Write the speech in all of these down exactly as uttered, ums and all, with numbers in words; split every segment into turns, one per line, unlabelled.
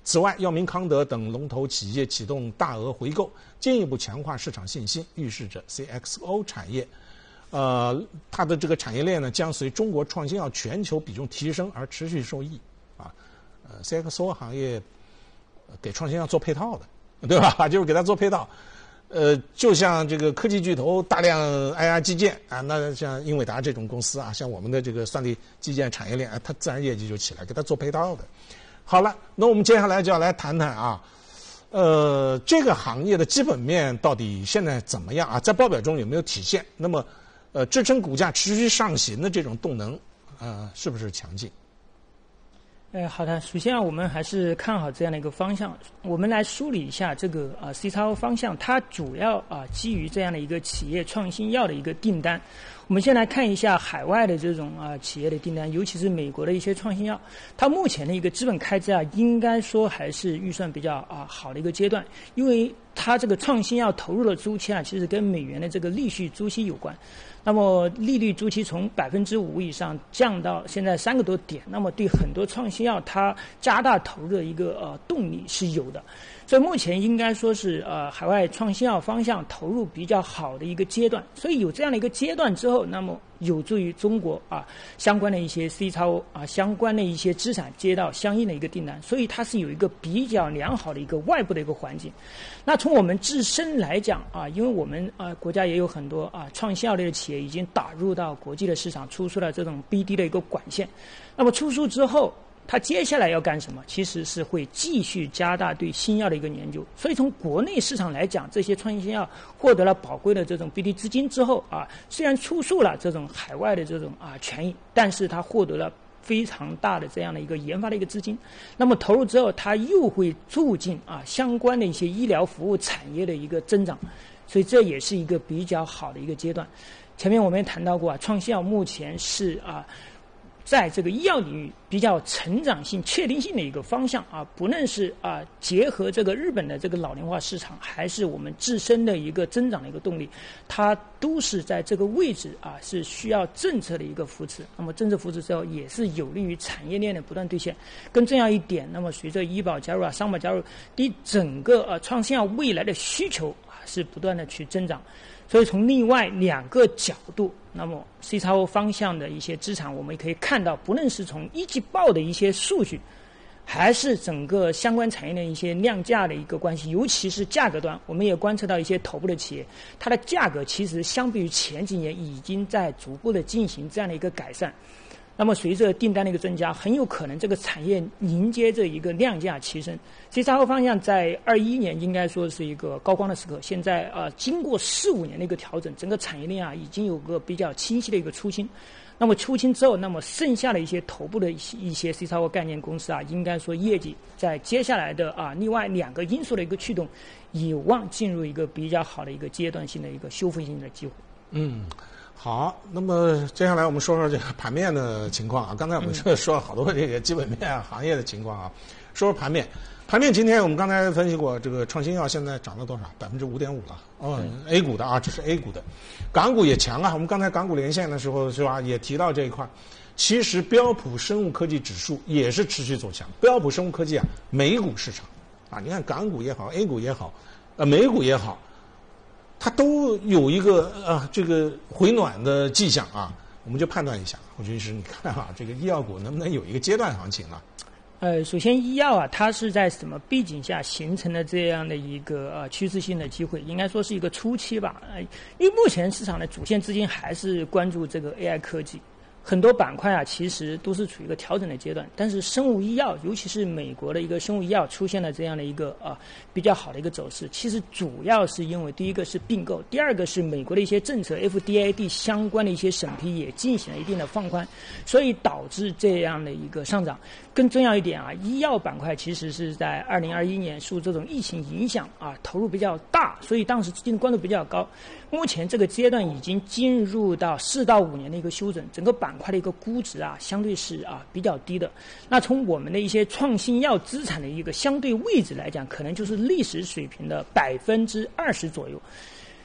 此外，药明康德等龙头企业启动大额回购，进一步强化市场信心，预示着 C X O 产业，呃，它的这个产业链呢，将随中国创新药全球比重提升而持续受益。啊，呃 ，C X O 行业给创新药做配套的，对吧？就是给它做配套。呃，就像这个科技巨头大量 I R 基建啊，那像英伟达这种公司啊，像我们的这个算力基建产业链啊，它自然业绩就起来，给它做配套的。好了，那我们接下来就要来谈谈啊，呃，这个行业的基本面到底现在怎么样啊？在报表中有没有体现？那么，呃，支撑股价持续上行的这种动能，呃，是不是强劲？
呃，好的。首先啊，我们还是看好这样的一个方向。我们来梳理一下这个啊 C X O 方向，它主要啊基于这样的一个企业创新药的一个订单。我们先来看一下海外的这种啊企业的订单，尤其是美国的一些创新药，它目前的一个资本开支啊，应该说还是预算比较啊好的一个阶段，因为它这个创新药投入的周期啊，其实跟美元的这个利率周期有关。那么利率周期从百分之五以上降到现在三个多点，那么对很多创新药它加大投入的一个呃动力是有的。所以目前应该说是呃海外创新药方向投入比较好的一个阶段。所以有这样的一个阶段之后，那么有助于中国啊相关的一些 C X O 啊相关的一些资产接到相应的一个订单，所以它是有一个比较良好的一个外部的一个环境。那从我们自身来讲啊，因为我们啊国家也有很多啊创新药类的企业已经打入到国际的市场，出出了这种 B D 的一个管线。那么出书之后，它接下来要干什么？其实是会继续加大对新药的一个研究。所以从国内市场来讲，这些创新药获得了宝贵的这种 B D 资金之后啊，虽然出售了这种海外的这种啊权益，但是它获得了非常大的这样的一个研发的一个资金。那么投入之后，它又会促进啊相关的一些医疗服务产业的一个增长。所以这也是一个比较好的一个阶段。前面我们也谈到过啊，创新药目前是啊。在这个医药领域比较成长性、确定性的一个方向啊，不论是啊结合这个日本的这个老龄化市场，还是我们自身的一个增长的一个动力，它都是在这个位置啊，是需要政策的一个扶持。那么政策扶持之后，也是有利于产业链的不断兑现。更重要一点，那么随着医保加入啊、商保加入，对整个呃创新药未来的需求啊是不断的去增长。所以从另外两个角度，那么 C X O 方向的一些资产，我们也可以看到，不论是从一季报的一些数据，还是整个相关产业的一些量价的一个关系，尤其是价格端，我们也观测到一些头部的企业，它的价格其实相比于前几年已经在逐步的进行这样的一个改善。那么随着订单的一个增加，很有可能这个产业迎接着一个量价齐升。C X O 方向在二一年应该说是一个高光的时刻，现在呃经过四五年的一个调整，整个产业链啊已经有个比较清晰的一个雏形。那么出清之后，那么剩下的一些头部的一些一些 C X O 概念公司啊，应该说业绩在接下来的啊另外两个因素的一个驱动，有望进入一个比较好的一个阶段性的一个修复性的机会。
嗯。好，那么接下来我们说说这个盘面的情况啊。刚才我们说说了好多这个基本面啊、行业的情况啊，说说盘面。盘面今天我们刚才分析过，这个创新药现在涨了多少？百分之五点五了。哦 ，A 股的啊，这是 A 股的，港股也强啊。我们刚才港股连线的时候是吧，也提到这一块。其实标普生物科技指数也是持续走强。标普生物科技啊，美股市场啊，你看港股也好 ，A 股也好，呃，美股也好。它都有一个啊，这个回暖的迹象啊，我们就判断一下。胡军师，你看啊，这个医药股能不能有一个阶段行情啊？
呃，首先医药啊，它是在什么背景下形成了这样的一个呃趋势性的机会？应该说是一个初期吧。呃，因为目前市场的主线资金还是关注这个 A I 科技。很多板块啊，其实都是处于一个调整的阶段，但是生物医药，尤其是美国的一个生物医药出现了这样的一个啊比较好的一个走势。其实主要是因为第一个是并购，第二个是美国的一些政策 F D A 对相关的一些审批也进行了一定的放宽，所以导致这样的一个上涨。更重要一点啊，医药板块其实是在二零二一年受这种疫情影响啊，投入比较大，所以当时资金的关注比较高。目前这个阶段已经进入到四到五年的一个休整，整个板块的一个估值啊，相对是啊比较低的。那从我们的一些创新药资产的一个相对位置来讲，可能就是历史水平的百分之二十左右。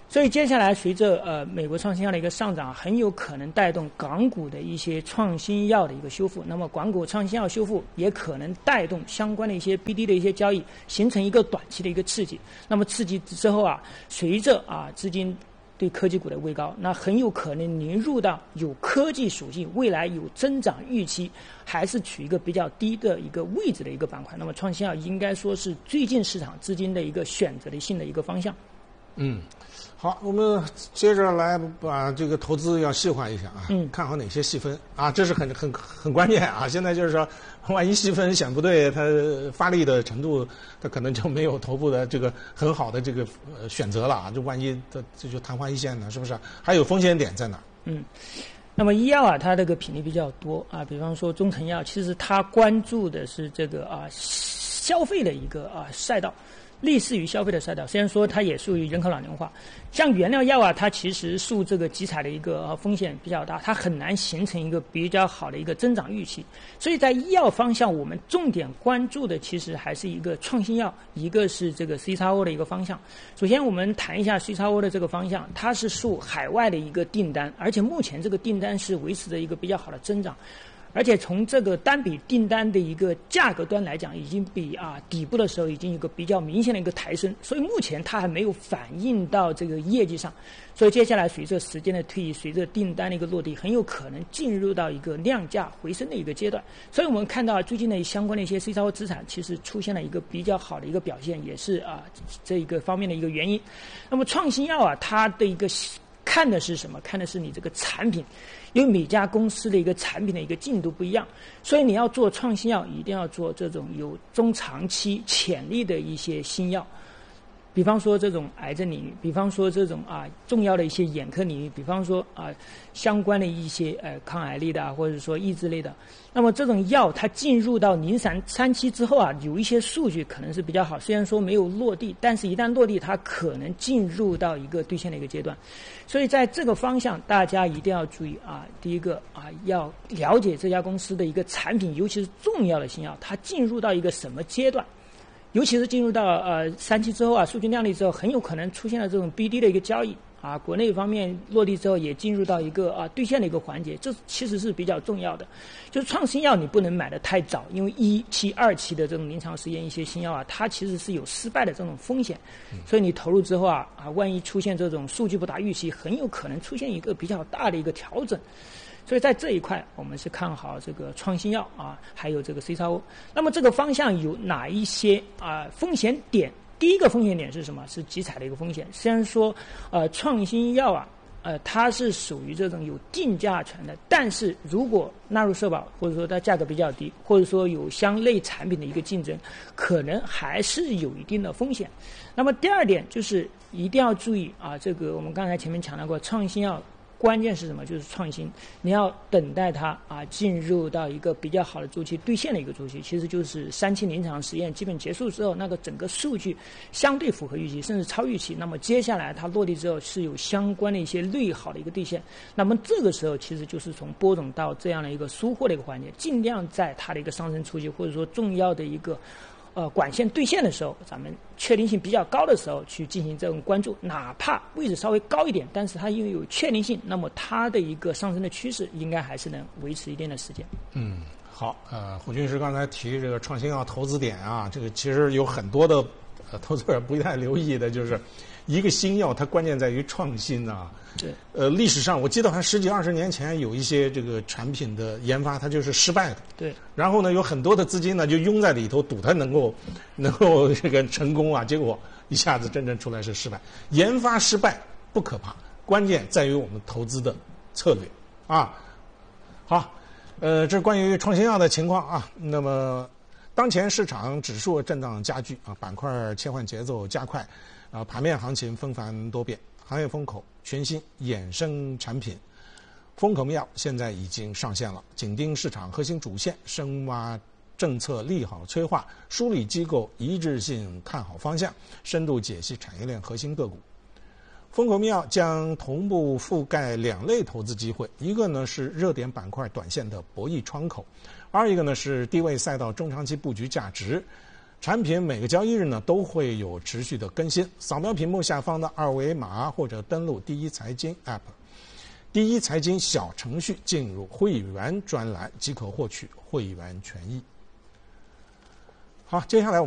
所以接下来随着呃美国创新药的一个上涨，很有可能带动港股的一些创新药的一个修复。那么港股创新药修复也可能带动相关的一些 B D 的一些交易，形成一个短期的一个刺激。那么刺激之后啊，随着啊资金对科技股的位高，那很有可能您入到有科技属性、未来有增长预期，还是处于一个比较低的一个位置的一个板块。那么创新药应该说是最近市场资金的一个选择的性的一个方向。
嗯。好，我们接着来把这个投资要细化一下啊，
嗯，
看好哪些细分啊，这是很很很关键啊。现在就是说，万一细分选不对，它发力的程度，它可能就没有头部的这个很好的这个呃选择了啊。这万一它这就昙花一现呢，是不是？还有风险点在哪？
嗯，那么医药啊，它这个品类比较多啊，比方说中成药，其实它关注的是这个啊消费的一个啊赛道。类似于消费的赛道，虽然说它也属于人口老龄化，像原料药啊，它其实受这个集采的一个风险比较大，它很难形成一个比较好的一个增长预期。所以在医药方向，我们重点关注的其实还是一个创新药，一个是这个 C X O 的一个方向。首先我们谈一下 C X O 的这个方向，它是受海外的一个订单，而且目前这个订单是维持着一个比较好的增长。而且从这个单笔订单的一个价格端来讲，已经比啊底部的时候已经有个比较明显的一个抬升，所以目前它还没有反映到这个业绩上。所以接下来随着时间的推移，随着订单的一个落地，很有可能进入到一个量价回升的一个阶段。所以我们看到最近的相关的一些 C X O 资产其实出现了一个比较好的一个表现，也是啊这一个方面的一个原因。那么创新药啊，它的一个看的是什么？看的是你这个产品，因为每家公司的一个产品的一个进度不一样，所以你要做创新药，一定要做这种有中长期潜力的一些新药。比方说这种癌症领域，比方说这种啊重要的一些眼科领域，比方说啊相关的一些呃抗癌类的啊，或者说抑制类的。那么这种药它进入到临床三期之后啊，有一些数据可能是比较好，虽然说没有落地，但是一旦落地，它可能进入到一个兑现的一个阶段。所以在这个方向，大家一定要注意啊，第一个啊要了解这家公司的一个产品，尤其是重要的新药，它进入到一个什么阶段。尤其是进入到呃三期之后啊，数据量丽之后，很有可能出现了这种 B D 的一个交易啊。国内方面落地之后，也进入到一个啊兑现的一个环节，这其实是比较重要的。就是创新药你不能买得太早，因为一期、二期的这种临床实验一些新药啊，它其实是有失败的这种风险，所以你投入之后啊啊，万一出现这种数据不达预期，很有可能出现一个比较大的一个调整。所以在这一块，我们是看好这个创新药啊，还有这个 C X O。那么这个方向有哪一些啊风险点？第一个风险点是什么？是集采的一个风险。虽然说呃创新药啊，呃它是属于这种有定价权的，但是如果纳入社保，或者说它价格比较低，或者说有相类产品的一个竞争，可能还是有一定的风险。那么第二点就是一定要注意啊，这个我们刚才前面强调过，创新药。关键是什么？就是创新，你要等待它啊进入到一个比较好的周期兑现的一个周期，其实就是三期临床实验基本结束之后，那个整个数据相对符合预期，甚至超预期。那么接下来它落地之后是有相关的一些利好的一个兑现。那么这个时候其实就是从播种到这样的一个疏忽的一个环节，尽量在它的一个上升初期或者说重要的一个。呃，管线兑现的时候，咱们确定性比较高的时候去进行这种关注，哪怕位置稍微高一点，但是它因为有确定性，那么它的一个上升的趋势应该还是能维持一定的时间。
嗯，好，呃，胡军师刚才提这个创新药投资点啊，这个其实有很多的呃投资者不太留意的，就是一个新药它关键在于创新啊。
对。
呃，历史上我记得好像十几二十年前有一些这个产品的研发，它就是失败的。
对。
然后呢，有很多的资金呢就拥在里头，赌它能够能够这个成功啊，结果一下子真正出来是失败。研发失败不可怕，关键在于我们投资的策略啊。好，呃，这是关于创新药的情况啊。那么，当前市场指数震荡加剧啊，板块切换节奏加快啊，盘面行情纷繁多变。行业风口全新衍生产品风口妙现在已经上线了，紧盯市场核心主线，深挖政策利好催化，梳理机构一致性看好方向，深度解析产业链核心个股。风口妙将同步覆盖两类投资机会，一个呢是热点板块短线的博弈窗口，二一个呢是低位赛道中长期布局价值。 产品每个交易日呢都会有持续的更新。扫描屏幕下方的二维码或者登录第一财经 App、第一财经小程序，进入会员专栏即可获取会员权益。好，接下来我们